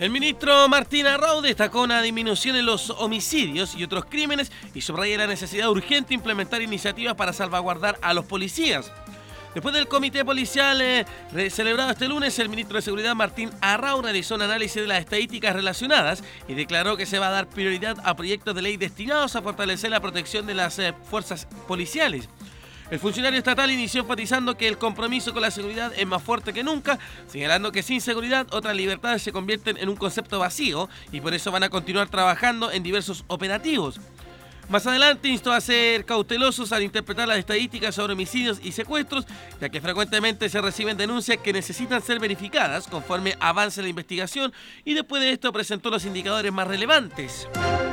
El ministro Martín Arrau destacó una disminución en los homicidios y otros crímenes y subraya la necesidad urgente de implementar iniciativas para salvaguardar a los policías. Después del comité policial celebrado este lunes, el ministro de Seguridad Martín Arrau realizó un análisis de las estadísticas relacionadas y declaró que se va a dar prioridad a proyectos de ley destinados a fortalecer la protección de las fuerzas policiales. El funcionario estatal inició enfatizando que el compromiso con la seguridad es más fuerte que nunca, señalando que sin seguridad otras libertades se convierten en un concepto vacío y por eso van a continuar trabajando en diversos operativos. Más adelante instó a ser cautelosos al interpretar las estadísticas sobre homicidios y secuestros, ya que frecuentemente se reciben denuncias que necesitan ser verificadas conforme avance la investigación, y después de esto presentó los indicadores más relevantes.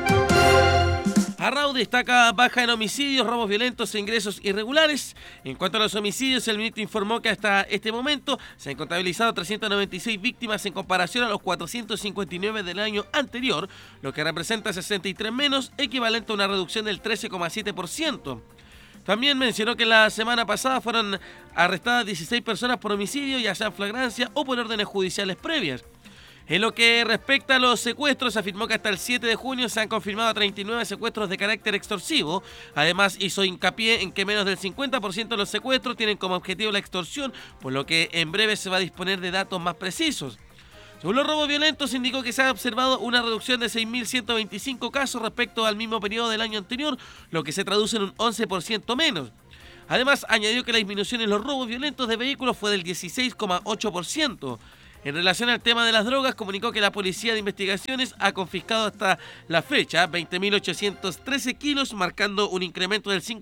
Arrau destaca baja en homicidios, robos violentos e ingresos irregulares. En cuanto a los homicidios, el ministro informó que hasta este momento se han contabilizado 396 víctimas en comparación a los 459 del año anterior, lo que representa 63 menos, equivalente a una reducción del 13,7%. También mencionó que la semana pasada fueron arrestadas 16 personas por homicidio, ya sea en flagrancia o por órdenes judiciales previas. En lo que respecta a los secuestros, afirmó que hasta el 7 de junio se han confirmado 39 secuestros de carácter extorsivo. Además, hizo hincapié en que menos del 50% de los secuestros tienen como objetivo la extorsión, por lo que en breve se va a disponer de datos más precisos. Según los robos violentos, indicó que se ha observado una reducción de 6.125 casos respecto al mismo periodo del año anterior, lo que se traduce en un 11% menos. Además, añadió que la disminución en los robos violentos de vehículos fue del 16,8%. En relación al tema de las drogas, comunicó que la Policía de Investigaciones ha confiscado hasta la fecha 20.813 kilos, marcando un incremento del 5%.